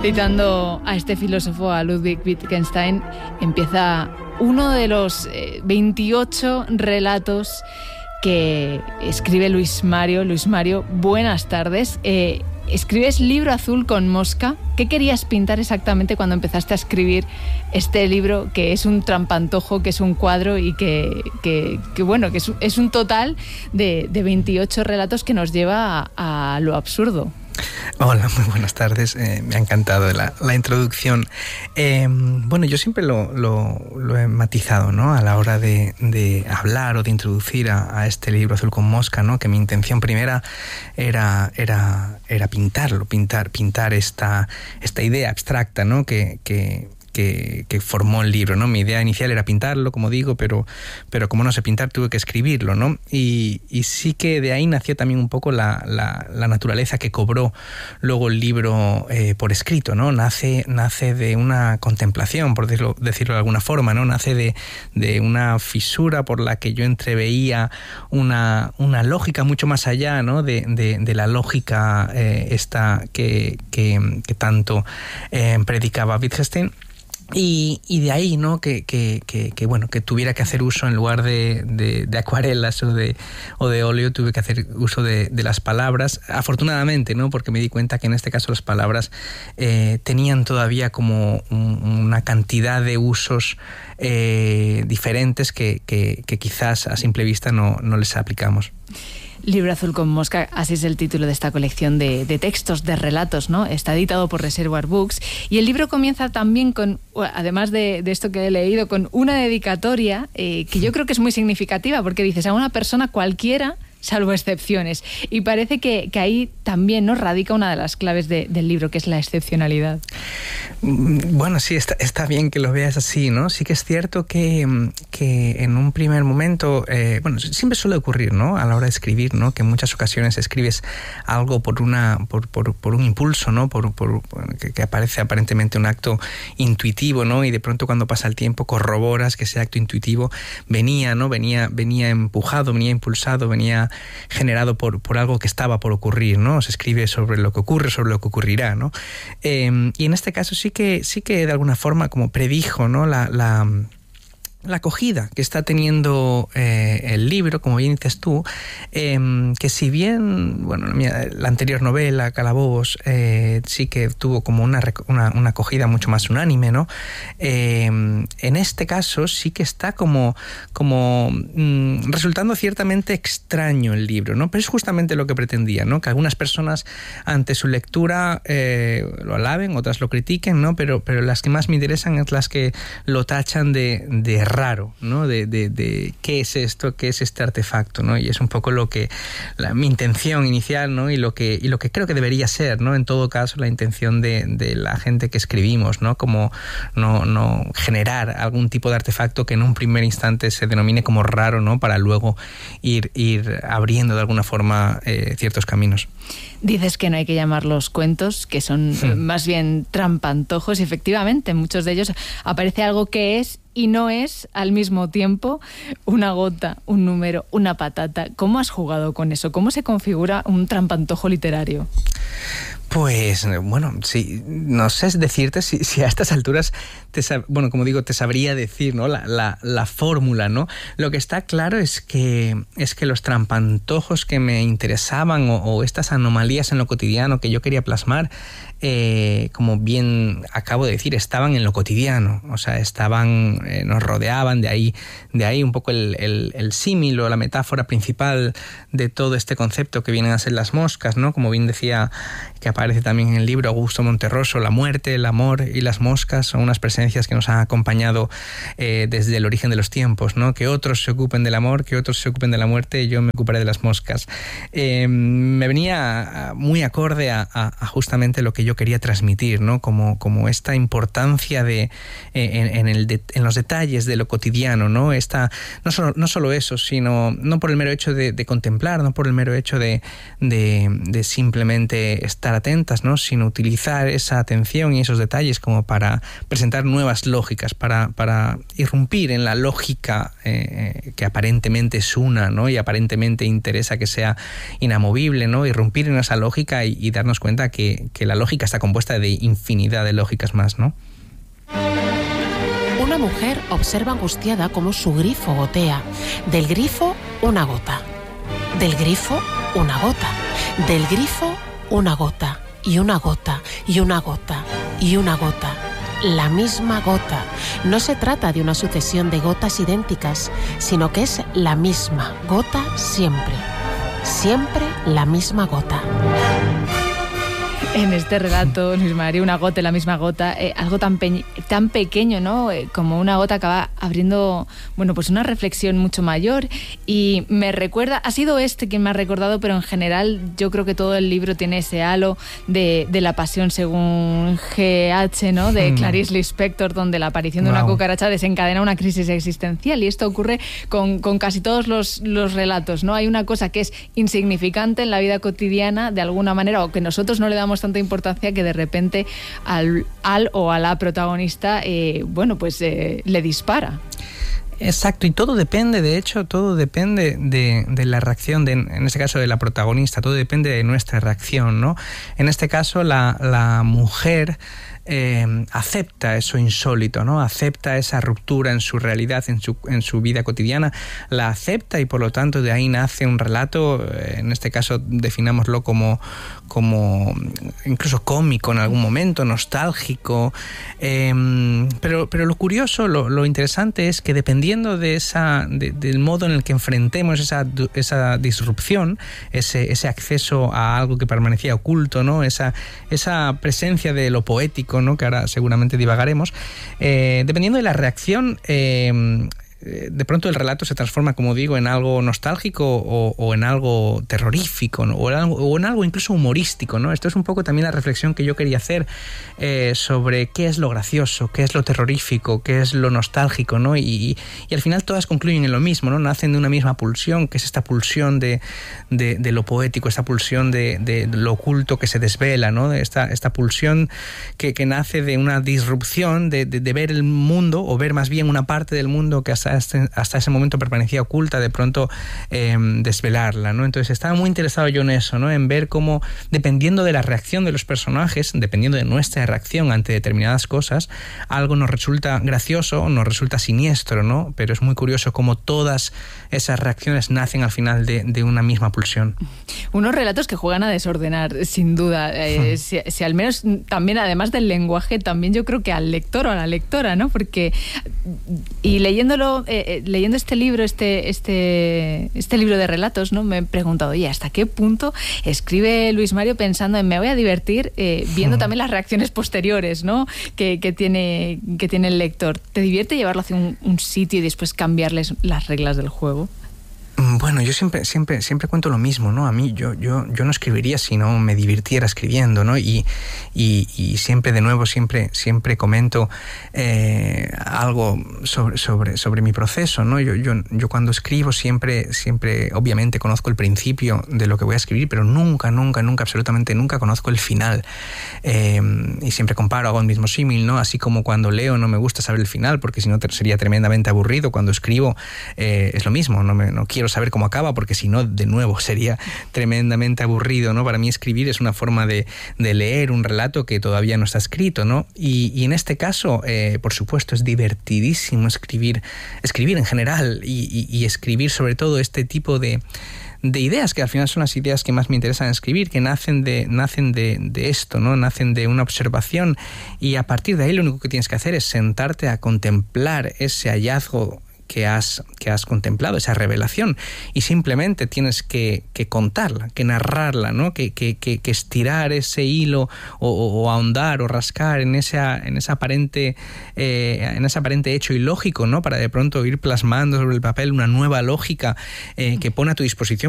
Citando a este filósofo, a Ludwig Wittgenstein, empieza uno de los 28 relatos que escribe Luis Mario. Luis Mario, buenas tardes. Escribes Libro azul con mosca. ¿Qué querías pintar exactamente cuando empezaste a escribir este libro, que es un trampantojo, que es un cuadro y que es un total de 28 relatos que nos lleva a lo absurdo? Hola, muy buenas tardes. Me ha encantado la introducción. Bueno, yo siempre lo he matizado, ¿no? A la hora de hablar o de introducir a este libro azul con mosca, ¿no? Que mi intención primera era pintarlo, pintar esta idea abstracta, ¿no? Que formó el libro, ¿no? Mi idea inicial era pintarlo, como digo, pero como no sé pintar, tuve que escribirlo, ¿no? Y sí que de ahí nació también un poco la naturaleza que cobró luego el libro por escrito, ¿no? Nace de una contemplación, por decirlo de alguna forma, ¿no? Nace de una fisura por la que yo entreveía una lógica mucho más allá, ¿no? De la lógica esta que tanto predicaba Wittgenstein. Y de ahí, ¿no? que tuviera que hacer uso, en lugar de acuarelas o de óleo, tuve que hacer uso de las palabras, afortunadamente, ¿no? Porque me di cuenta que en este caso las palabras tenían todavía como una cantidad de usos diferentes que quizás a simple vista no les aplicamos. Libro azul con mosca, así es el título de esta colección de textos, de relatos, ¿no? Está editado por Reservoir Books y el libro comienza también con, además de esto que he leído, con una dedicatoria que yo creo que es muy significativa, porque dices a una persona cualquiera, salvo excepciones, y parece que ahí también, ¿no?, radica una de las claves del libro, que es la excepcionalidad. Bueno, sí, está bien que lo veas así, ¿no? Sí que es cierto que en un primer momento, siempre suele ocurrir, ¿no?, a la hora de escribir, ¿no?, que en muchas ocasiones escribes algo por un impulso, ¿no?, que aparece aparentemente un acto intuitivo, ¿no?, y de pronto cuando pasa el tiempo corroboras que ese acto intuitivo venía empujado, venía impulsado, venía generado por algo que estaba por ocurrir, ¿no? Se escribe sobre lo que ocurre, sobre lo que ocurrirá, ¿no? Y en este caso sí que de alguna forma como predijo, ¿no?, la acogida que está teniendo el libro, como bien dices tú, que si bien, la anterior novela, Calabobos, sí que tuvo como una acogida mucho más unánime, ¿no? En este caso sí que está como resultando ciertamente extraño el libro, ¿no? Pero es justamente lo que pretendía, ¿no? Que algunas personas ante su lectura lo alaben, otras lo critiquen, ¿no? Pero las que más me interesan es las que lo tachan de raro, ¿no? De qué es esto, qué es este artefacto, ¿no? Y es un poco mi intención inicial, ¿no? Y lo que creo que debería ser, ¿no? En todo caso, la intención de la gente que escribimos, ¿no? Como no generar algún tipo de artefacto que en un primer instante se denomine como raro, ¿no? Para luego ir abriendo de alguna forma ciertos caminos. Dices que no hay que llamarlos cuentos, que son más bien trampantojos, y efectivamente en muchos de ellos aparece algo que es y no es al mismo tiempo, una gota, un número, una patata. ¿Cómo has jugado con eso? ¿Cómo se configura un trampantojo literario? Pues, sí, no sé decirte si a estas alturas, como digo, te sabría decir, ¿no?, la fórmula, ¿no? Lo que está claro es que los trampantojos que me interesaban o estas anomalías en lo cotidiano que yo quería plasmar, como bien acabo de decir, estaban en lo cotidiano, o sea, nos rodeaban, de ahí un poco el símil o la metáfora principal de todo este concepto que vienen a ser las moscas, ¿no? Como bien decía, que aparece también en el libro Augusto Monterroso, la muerte, el amor y las moscas son unas presencias que nos han acompañado desde el origen de los tiempos, ¿no? Que otros se ocupen del amor, que otros se ocupen de la muerte, y yo me ocuparé de las moscas. Me venía muy acorde a justamente lo que yo quería transmitir, ¿no? Como esta importancia en los detalles de lo cotidiano, ¿no? No solo eso, sino no por el mero hecho de contemplar, no por el mero hecho de simplemente estar atento, lentas, ¿no? Sino utilizar esa atención y esos detalles como para presentar nuevas lógicas, para irrumpir en la lógica que aparentemente es una, ¿no? Y aparentemente interesa que sea inamovible, ¿no? Irrumpir en esa lógica y darnos cuenta que la lógica está compuesta de infinidad de lógicas más, ¿no? Una mujer observa angustiada cómo su grifo gotea. Del grifo, una gota. Del grifo, una gota. Del grifo, una gota. Y una gota. Y una gota. Y una gota. La misma gota. No se trata de una sucesión de gotas idénticas, sino que es la misma gota siempre. Siempre la misma gota. En este relato, Luis Mario, una gota, la misma gota, algo tan pequeño, ¿no? Como una gota acaba abriendo, bueno, pues una reflexión mucho mayor. Y me recuerda, ha sido quien me ha recordado, pero en general yo creo que todo el libro tiene ese halo de La pasión según G.H., ¿no? De Clarice Lispector, donde la aparición de una cucaracha desencadena una crisis existencial. Y esto ocurre con casi todos los relatos, ¿no? Hay una cosa que es insignificante en la vida cotidiana, de alguna manera, o que nosotros no le damos tanta importancia, que de repente al o a la protagonista le dispara. Exacto, y todo depende, de hecho, todo depende de la reacción, en este caso de la protagonista, todo depende de nuestra reacción, ¿no? En este caso la mujer acepta eso insólito, ¿no? Acepta esa ruptura en su realidad, en su vida cotidiana, la acepta, y por lo tanto de ahí nace un relato, en este caso definámoslo como incluso cómico en algún momento, nostálgico, pero lo curioso, lo interesante es que dependiendo del modo en el que enfrentemos esa disrupción, ese acceso a algo que permanecía oculto, ¿no? Esa presencia de lo poético, ¿no? Que ahora seguramente divagaremos, dependiendo de la reacción, de pronto el relato se transforma, como digo, en algo nostálgico o en algo terrorífico, ¿no? o en algo incluso humorístico, ¿no? Esto es un poco también la reflexión que yo quería hacer sobre qué es lo gracioso, qué es lo terrorífico, qué es lo nostálgico, ¿no? Y al final todas concluyen en lo mismo, ¿no? Nacen de una misma pulsión, que es esta pulsión de lo poético, esta pulsión de lo oculto que se desvela, ¿no? Esta pulsión que nace de una disrupción de ver el mundo, o ver más bien una parte del mundo que hasta ese momento permanecía oculta, de pronto desvelarla, ¿no? Entonces estaba muy interesado yo en eso, ¿no? En ver cómo, dependiendo de la reacción de los personajes, dependiendo de nuestra reacción ante determinadas cosas, algo nos resulta gracioso, nos resulta siniestro, ¿no? Pero es muy curioso cómo todas esas reacciones nacen al final de una misma pulsión. Unos relatos que juegan a desordenar, sin duda. Si al menos también, además del lenguaje, también yo creo que al lector o a la lectora, ¿no? Porque, y leyendo este libro, este libro de relatos, ¿no, me he preguntado, oye, ¿hasta qué punto escribe Luis Mario pensando en me voy a divertir viendo también las reacciones posteriores, ¿no? que tiene el lector? ¿Te divierte llevarlo hacia un sitio y después cambiarles las reglas del juego? Bueno, yo siempre cuento lo mismo, ¿no? A mí yo no escribiría si no me divirtiera escribiendo, ¿no? Y siempre, de nuevo, siempre comento algo sobre mi proceso, ¿no? Yo cuando escribo siempre obviamente conozco el principio de lo que voy a escribir, pero nunca, absolutamente nunca conozco el final. Y siempre comparo, hago el mismo símil, ¿no? Así como cuando leo no me gusta saber el final, porque si no sería tremendamente aburrido. Cuando escribo es lo mismo, no quiero saber cómo acaba, porque si no, de nuevo, sería tremendamente aburrido, ¿no? Para mí escribir es una forma de leer un relato que todavía no está escrito, ¿no? Y en este caso, por supuesto, es divertidísimo escribir en general, y escribir sobre todo este tipo de ideas, que al final son las ideas que más me interesan escribir, que nacen de esto, ¿no? Nacen de una observación, y a partir de ahí lo único que tienes que hacer es sentarte a contemplar ese hallazgo que has contemplado, esa revelación, y simplemente tienes que contarla, que narrarla, ¿no? Que estirar ese hilo o ahondar o rascar en ese aparente hecho ilógico, ¿no? Para de pronto ir plasmando sobre el papel una nueva lógica que pone a tu disposición